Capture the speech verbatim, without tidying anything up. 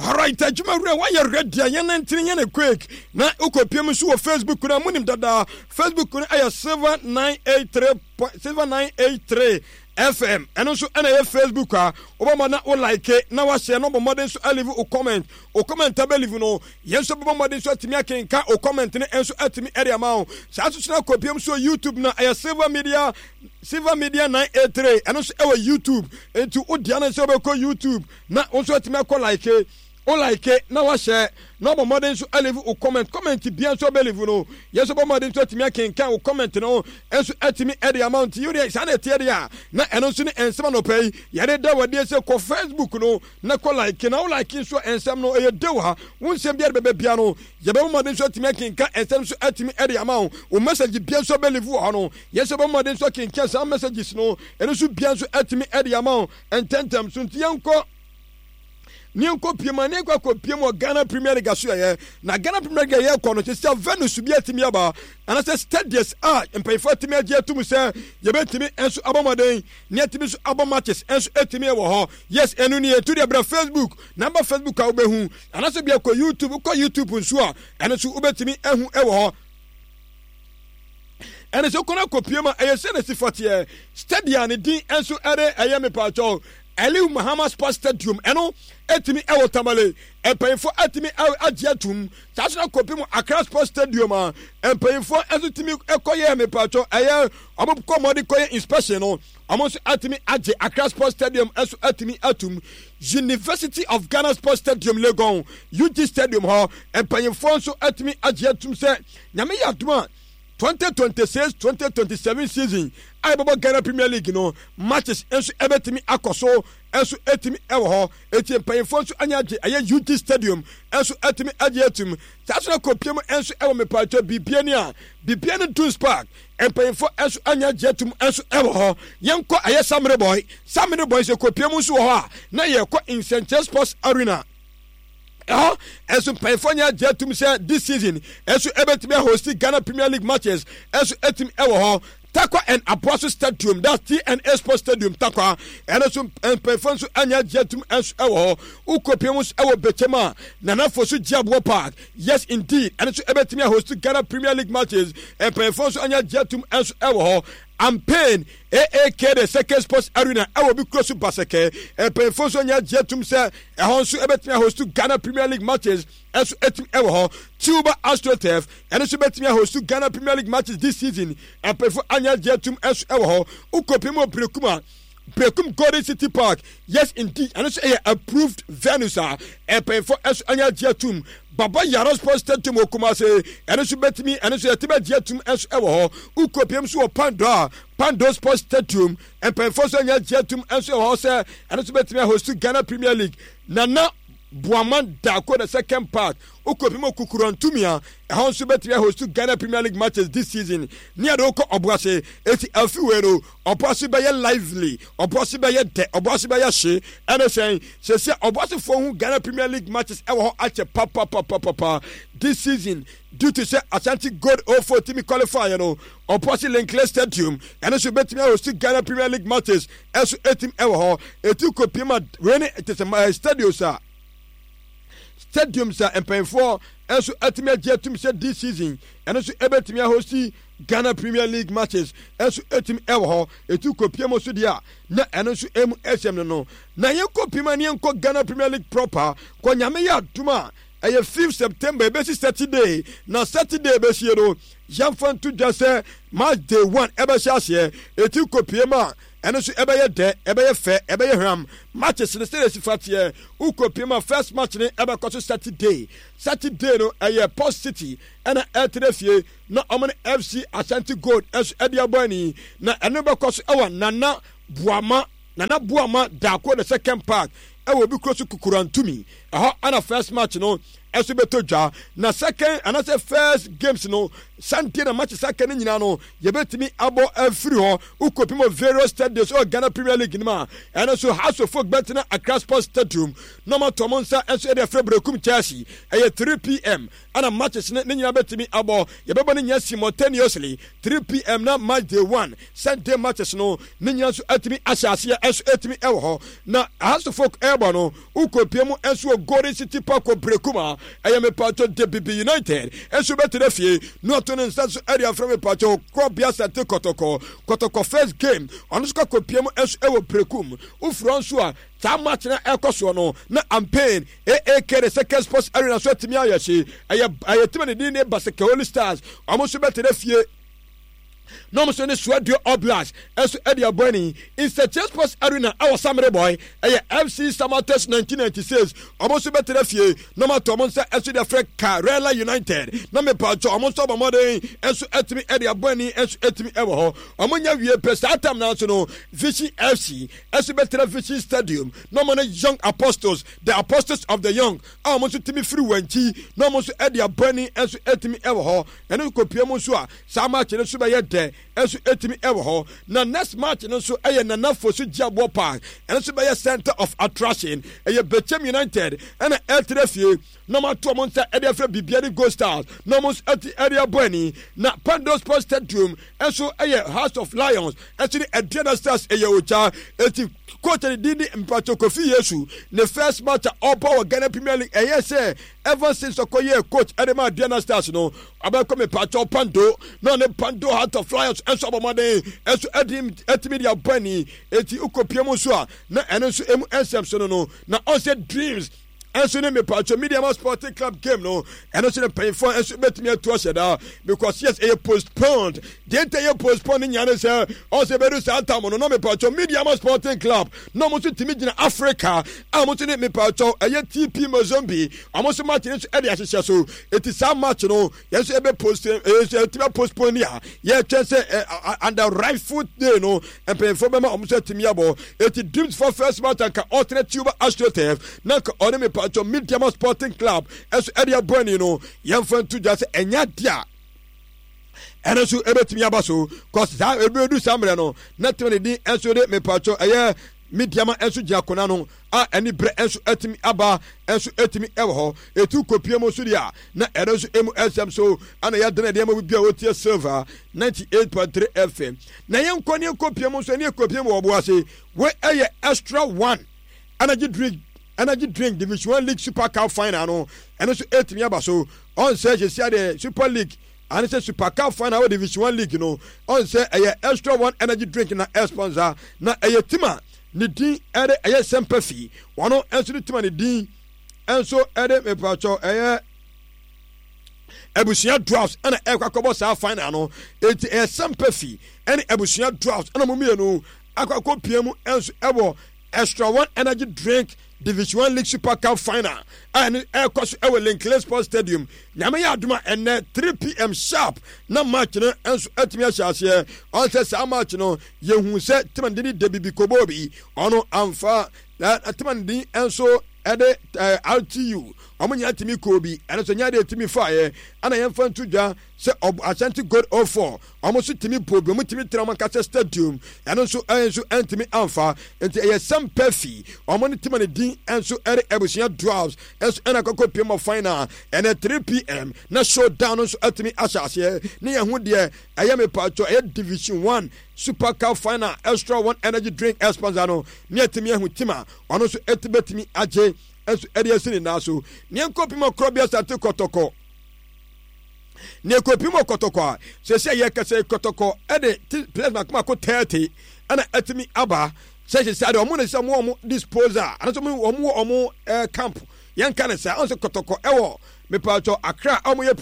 Alright, Jumare, why you're ready? You're nineteen and quick. Now, Uko P M S Facebook, kuna munim dada. Facebook, kuna aya seven nine eight three seven nine eight three F M. And also, N A F Facebook, ah, Obama na o like it. Now, I say, no more than so I leave o comment. O comment, I believe you know. Yes, Obama than so at me, I can o comment and so at me area amount. So, I just now copy him so YouTube na aya Silver Media. Silver Media nine eight three. And also, our YouTube. And to Odiana, so we call YouTube. Na also at me, I call like it. O like it, now I share. No more modern so I leave o comment. Comment bien so believe you know. Yes, about modern so me can can o comment no. And so at me at the amount you dey sanity area. Na and also and some no pay. Yade da we dey say ko Facebook no. Na ko like na o like so and some no e dey wa. Won sem bia bebe bia no. Ye be modern so at me can can and some so at me at the amount. O message bien so believe you no. Yes, about modern so can can some messages no. And so bien so at me at the amount. And ten times so yanko Nianko Pima, Nianko Pimo, Ghana Premier League, na Ghana Premier League, Kono, Chester Venus, Biatimiaba, and I said, Stadius, ah, and pay for Timia to me, sir, you bet me, and so Abamade, near to Miss Abamatches, and so Etimia, yes, and only to the Facebook, number Facebook, I'll be who, and I said, be a YouTube, call YouTube, and so, and so Ubet me, and whoever. And it's a Konako Pima, I said, as if at ye, Stadian, and so Ade, I am a patrol. Eliu Muhammad Sports Stadium eno etimi ewo tamale empayfo etimi ewo agiatum tasna kopim Accra Sports Stadium a empayfo ezutimi ekoye me pacho eye obukọ modi koye inspection no amonso etimi agi Accra Sports Stadium eso etimi atum University of Ghana Sports Stadium Legon U G Stadium ho empayfo so etimi agiatum se nyame yaduma twenty twenty-six twenty twenty-seven season I baba Ghana Premier League no matches enso ebetimi akoso enso etimi ewo ho etie payefo enso anyaje aye U T Stadium enso etimi ajetum tasona kopiem enso ewo me pacho bibiani a bibiani Dunes Park empayefo enso anyaje tum enso ewo ho yenko aye Samre Boy Samre Boy se kopiem enso ho a na ye ko in Saint Sports Arena. Oh, and so California Jetum said this season, and so Everton hosting Ghana Premier League matches, and so Etim Ewo, Takwa and Apostle Stadium, that's T N A Sports Stadium, Takwa, and also and Performance Anya Jetum and Ewo, Ukopimus Ewo Betema, Nana Fosu Jabwa Park, yes indeed, and so Everton hosting Ghana Premier League matches, and Performance Anya Jetum and Ewo. I'm paying A A K the second sports arena. I will be close to Baseke. And Penfonso Nya Jetum say a honsu ebetimia host to Ghana Premier League matches as etim ewo Tuba AstroTurf and also betimia host to Ghana Premier League matches this season. And Penfo Anya Jetum as ewo Ukopimo Brekuma. Brekum Golden City Park, yes indeed, and also a approved Venus, and Penfo as Anya Jetum. Baba Yaro Sports Stadium Okumase, and also bet me, and also a Tiba Jetum as ever, Ukopium so Panda, Pando Sports Stadium, and Penfosa Jetum as a horse, and also bet me host to Ghana Premier League. Nana Buaman Dako, the second part, Ukopimo Kukuran Tumia, and also bet me host to Ghana Premier League matches this season. Near Oko Obuase, it's Elfuero, or possibly lively, or possibly de, or possibly she, and I say, she said, Obuase for Ghana Premier League matches ever at a papa papa papa this season. Due to say Ashanti Gold oh four team qualifier, you know, or possibly Linkley Stadium, and also bet me host to Ghana Premier League matches, as a team ever, a two copima, when it is a stadium, sir. Stadium sir and paying for and so ultimate jetum said this season and also able to host Ghana Premier League matches and so etim ewo e tu kopiem so dia na and also M S M no na yen kopima ne yen Ghana Premier League proper ko nyame ya duma e fifth September be Saturday na Saturday be sie no yamfan to just say match day one e be hia e tu kopiem and also ebeye de ebeye fe ebeye hram matches in the series fatie ukopima first match ne ebe koso Saturday Saturday no eye Post City and etrefie na omane F C Ashanti Gold as ediabani na eno be koso ewa nana buama nana buama dako the second part e will be close to Kukurantumi aha ana first match no esu betoja na second and say first games no Santi na match sa kan nyina no yebetimi abo afiri ho ukopimo various stadiums or Ghana Premier League nima and so House of Folk betina Accra Sports Stadium no ma tomonsa enso e de Febrekum Chelsea e three p.m. ana matches ne nyina betimi abo yebeba ne nya simultaneously three p.m. na match day one Sunday matches no ne nyina so atimi asase enso atimi ewo ho na House of Folk ebo no ukopimo enso Golden City Park Brekuma e me pato de B B United enso betere fie no to ne nsa so area from pato Krobia Sate Kotoko Kotoko first game ono so kopiem enso ewo Brekum ufro nso a ta match na ekoso no na campaign A A K the second sports arena so atimi ayashi aye aye timi ne din ne Baseke Holy Stars omo so betere fie no mo so ne Swadio Oblast enso Edia Boni in the Sports Arena our Samurai boy eh F C Samates nineteen ninety-six omo so betere fie no ma to mo so enso the Africa Karela United no me pa cho omo so ba modern enso etimi Edia Boni enso etimi ewo ho omo nya wie pesa atam na so no Vichy F C enso betere Vichy Stadium no mo Young Apostles the Apostles of the Young omo so timi free wanchi no mo so Edia Boni enso etimi ewo ho eno ko pia mo so a sama che so be ye enso etimi ewo ho na next match no so eye Nana Fosu Jabo Park enso be center of attraction eye Bechem United and Eltrefie no ma to monta ede fra Bibiani Gold Stars no mo ati area Boni na Pando Sports Stadium enso eye House of Lions enso the Adriana Stars eye ocha eti coach Didi Mpacho Kofi Yesu the first match of our Ghana Premier League eye say ever since Okoye coach Adema Adriana Stars no abeko me Pacho Pando no ne Pando Heart of Lions enso abomade enso edim etimedia Boni eti ukopiemo so a na enso emu ensem so no na on say dreams enso ne me Pacho Media Sporting Club game no enso ne pay for enso betimi ato asheda because yes e postponed the entire postponed nyane say on say beru santa mo no me Pacho Media Sporting Club no mo so timi gina Africa amo so ne me Pacho eye T P Mozambique amo so match enso e de ahyehyɛ so eti some match no yes e be post enso timi postpone ya ye twen say under right foot day no and pay for me amo so timi abo eti dreams for first match and ka alternate tuba AstroTurf na ka on me Pacho Media Sporting Club enso Edia Boni no yemfa ntu just enya dia ene so ebetimi abaso cause that ebedu samre no na tene din enso de me Pacho eye Media enso giakona no a eni bre enso etimi aba enso etimi ewo ho etu kopie mo so dia na ene so emu S M so ana ya dena de ma bia wotie silver ninety-eight point three F M na yen kone kopie mo so ne kopie mo obo ase we eye extra one energy drink energy drink Division one League Super Cup final no ene so etimi aba so on say je see the Super League and say Super Cup final with Division one League no on say eye extra one energy drink na sponsor na eye tima ni din ere eye sympathy wono enso ni tima ni din enso ere me Pacho eye Ebusia Drafts and Ekwakobo sa final no it is sympathy and Ebusia Drafts and mo no akwakobo piemu enso ebo extra one energy drink Division one League Super Cup final and air course ewe Linkley Sports Stadium nyame ya aduma enne three p.m. sharp na match no enso atimi ahyaase on say sa match no yehu se timandini debibi kobobi ono amfa na timandini enso ede R T U omunya timi kobi ene so nya de timi fire ana yemfa ntudwa se Ashanti God oh four omo so timi bobi omo timi Trama Kase Stadium ene so enso entimi amfa enti eye sempefi omo ne timi ne din enso ere Ebusia Drafts enso ena kokko P M final ene three p.m. na showdown so atimi asase ne yehu de eye me Pacho eye Division one Super Cup final extra one energy drink sponsor no ne atimi yehu tima ono so etibetimi aje enso ere asini na so ne enkopi mo Krobia Sate Kotoko ne enkopi mo Kotoko se se ye kase Kotoko e de plasma kuma ko thirty ana atimi aba se se ade omo ne se mo omo disposer ana so mo omo omo camp yan kan se on se Kotoko ewo me Pacho Accra omo ye